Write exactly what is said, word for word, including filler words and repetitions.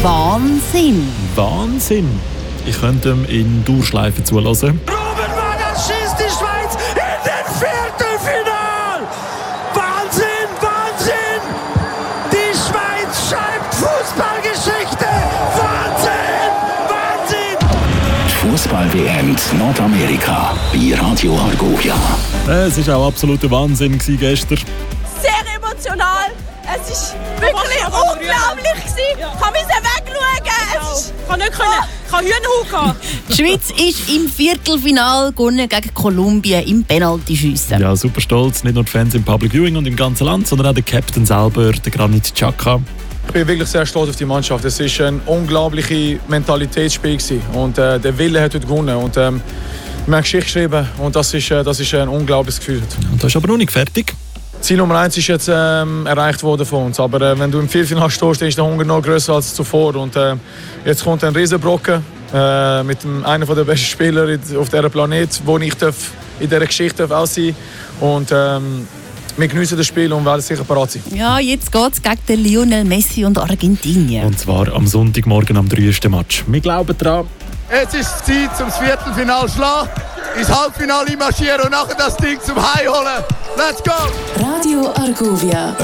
Wahnsinn. Wahnsinn. Ich könnte ihm in Durchschleife zulassen. Ruben Vargas schießt die Schweiz in den Viertelfinal! Wahnsinn, Wahnsinn! Die Schweiz schreibt Fußballgeschichte! Wahnsinn, Wahnsinn! Fußball-W M in Nordamerika bei Radio Argovia. Es war auch absoluter Wahnsinn gestern. Sehr emotional. Es war wirklich unglaublich. Ich musste wegschauen. Es ist... Ich kann nicht können. Ich kann Hühnerhaut haben. Die Schweiz ist im Viertelfinale gewonnen gegen Kolumbien im Penaltyschiessen. Ja, super stolz. Nicht nur die Fans im Public Viewing und im ganzen Land, sondern auch der Captain selber, der Granit Xhaka. Ich bin wirklich sehr stolz auf die Mannschaft. Es war ein unglaubliches Mentalitätsspiel und äh, der Wille hat heute gewonnen. Und, ähm, wir haben Geschichte geschrieben und das ist, äh, das ist ein unglaubliches Gefühl. Und das ist aber noch nicht fertig. Ziel Nummer eins ist jetzt ähm, erreicht worden von uns. Aber äh, wenn du im Viertelfinale stehst, ist der Hunger noch grösser als zuvor. Und, äh, jetzt kommt ein Riesenbrocken äh, mit dem, einem der besten Spieler auf diesem Planet, wo ich darf, in dieser Geschichte auch sein darf. Und ähm, wir geniessen das Spiel und werden sicher parat sein. Ja, jetzt geht es gegen den Lionel Messi und Argentinien. Und zwar am Sonntagmorgen am dritten Match. Wir glauben daran. Jetzt ist Zeit, zum Viertelfinale zu schlagen, ins Halbfinale marschieren und nachher das Ding zum Heim holen. Let's go! Radio Argovia.